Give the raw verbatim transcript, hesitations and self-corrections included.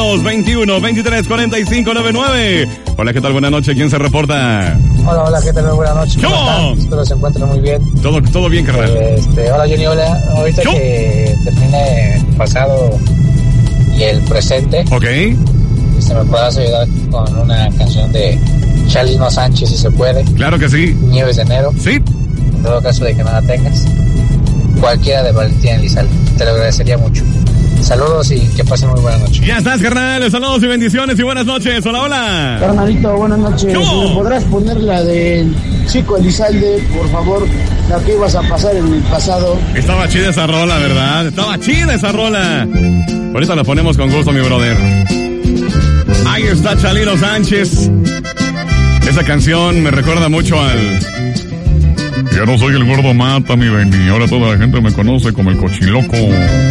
dos, veintiuno, veintitrés, cuarenta y cinco, noventa y nueve. Hola, ¿qué tal? Buenas noches. ¿Quién se reporta? Hola, hola, ¿qué tal? Buenas noches. ¿Cómo están? Espero se encuentren muy bien. Todo, todo bien, carnal. Este, hola, Johnny, hola. Ahorita ¿Yo? que termine el pasado y el presente. Ok. Si me puedas ayudar con una canción de Chalino Sánchez, si se puede. Claro que sí. Nieves de enero. Sí. En todo caso de que no la tengas. Cualquiera de Valentín Elizalde. Te lo agradecería mucho. Saludos y que pasen muy buenas noches. Ya estás, carnal. Saludos y bendiciones y buenas noches. Hola, hola. Carnalito, buenas noches. ¿Me podrás poner la del Chico Elizalde, por favor? La que ibas a pasar en el pasado. Estaba chida esa rola, ¿verdad? Estaba chida esa rola. Ahorita la ponemos con gusto, mi brother. Ahí está Chalino Sánchez. Esa canción me recuerda mucho al... Ya no soy el gordo mata, mi Benny. Ahora toda la gente me conoce como el cochiloco.